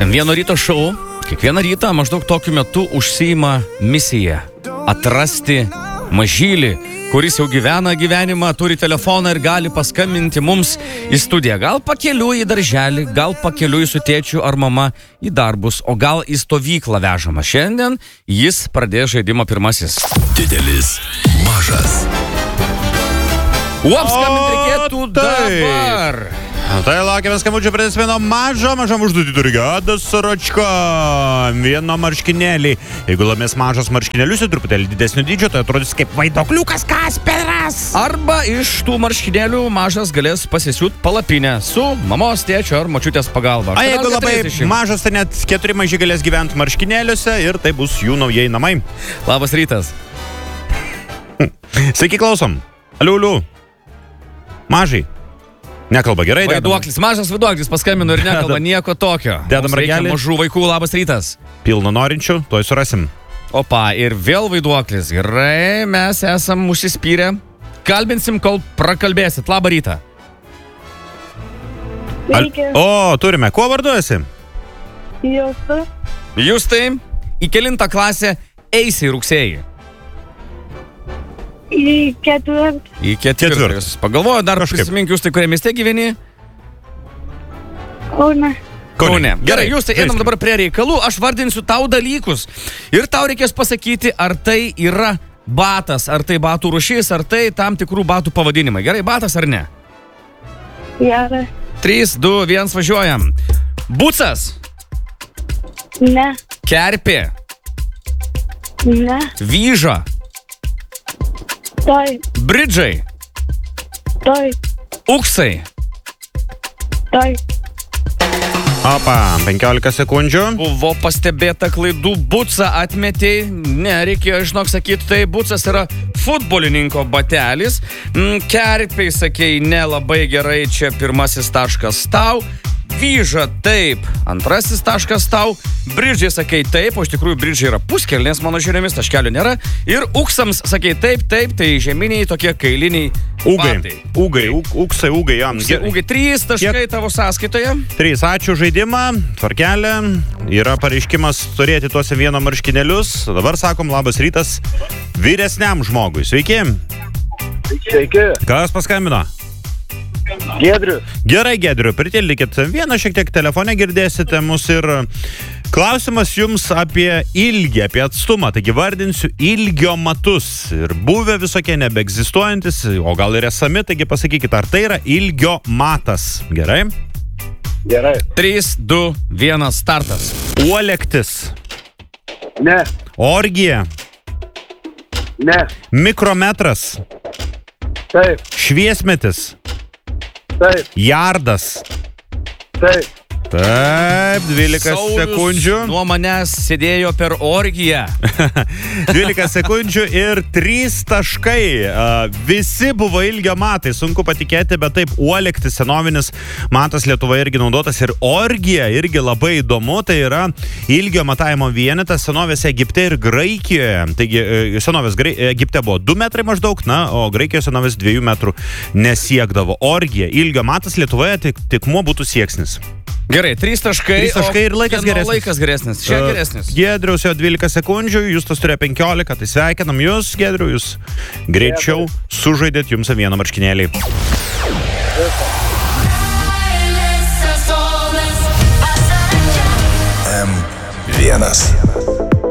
Vieno ryto šou, kiekvieną rytą maždaug tokiu metu užsiima misija atrasti mažylį, kuris jau gyvena gyvenimą, turi telefoną ir gali paskambinti mums į studiją. Gal pakeliui į darželį, gal pakeliui su tėčiu ar mama į darbus, o gal į stovyklą vežama. Šiandien jis pradės žaidimą pirmasis. Didelis, mažas. Skambint reikėtų dabar. Tai laukiame skambučio pradės vieno mažam užduotį turi Gedas Soročko. Vieno marškinėlį. Jeigu laimės mažas marškinėlius ir truputėlį didesnio dydžio, tai atrodys kaip vaiduokliukas Kasperas. Arba iš tų marškinėlių mažas galės pasisiūt palapinę su mamos, tėčio ar močiutės pagalba. O jeigu labai mažas, tai net 4 maži galės gyventi marškinėliuose ir tai bus jų naujai namai. Labas rytas. Sveiki, klausom. Aliuliu. Mažai. Nekalba gerai. Vaiduoklis, mažas vaiduoklis paskambino ir nekalba nieko tokio. Dedam ragelį. Mažų vaikų, labas rytas. Pilno norinčių, toj surasim. Opa, ir vėl vaiduoklis. Gerai, mes esam užsispyrę. Kalbinsim, kol prakalbėsit. Labą rytą. O, turime. Kuo vardu esi? Justai. Justai, į kelintą klasę eisi rugsėjį? Į ketvirtą. Į ketvirtą. Pagalvoju, dar prisimink Justai, kurie mieste gyveni? Kaune. Gerai, Justai, einam dabar prie reikalų. Aš vardinsiu tau dalykus. Ir tau reikės pasakyti, ar tai yra batas, ar tai batų rūšis, ar tai tam tikrų batų pavadinimai. Gerai, batas ar ne? Gerai. 3, 2, 1, važiuojam. Bucas. Ne. Kerpė. Ne. Vyža. Taip. Bridžai. Taip. Uksai. Taip. Opa, 15 sekundžių. Buvo pastebėta klaidų, bucą atmetei. Ne, reikėjo, žinok, sakyti, tai bucas yra futbolininko batelis. Kerpiai, sakei, nelabai gerai, čia pirmasis taškas tau. Vyža, taip, antrasis taškas tau. Bridžiai, sakei, taip, o iš tikrųjų bridžiai yra puskelnės, mano žiniomis, taškelio nėra. Ir uksams, sakei, taip, tai žeminiai tokie kailiniai batai. Uksai, jam. Ūgai, 3 taškai tavo sąskaitoje. 3, ačiū žaidimą, tvarkelė. Yra pareiškimas turėti tuose vieno marškinėlius. Dabar sakom, labas rytas vyresniam žmogui. Sveiki. Sveiki. Kas paskambino? Giedrius. Gerai, Giedriu, pritildykit. Vieną šiek tiek telefone girdėsite mus ir klausimas jums apie ilgį, apie atstumą. Taigi vardinsiu ilgio matus. Ir buvę visokie nebeegzistuojantis, o gal ir esami, taigi pasakykit, ar tai yra ilgio matas. Gerai? Gerai. 3, 2, 1, startas. Uolektis. Ne. Orgija. Ne. Mikrometras. Taip. Šviesmetis. Taip. Jardas. Taip. Taip, 12 sekundžių. Nuo manęs sėdėjo per orgiją. 12 sekundžių ir 3 taškai. Visi buvo ilgio matai, sunku patikėti, bet taip, uolektis senovinis matas Lietuvoje irgi naudotas ir orgija irgi labai įdomu, tai yra ilgio matavimo vienetas senovės Egipte ir Graikijoje. Taigi, senovės Egipte buvo 2 metrai maždaug, o Graikijoje senovės 2 metrų nesiekdavo. Orgija, ilgio matas Lietuvoje tikmuo būtų sieksnis. Gerai, 3 taškai. 3 taškai ir laikas geresnis. Laikas geresnis. Čia geresnis. Giedriaus jau 12 sekundžių, Justas turėjo 15, tai sveikinam jūs, Giedriu, jūs greičiau sužaidėt jums vieną marškinėlį. M1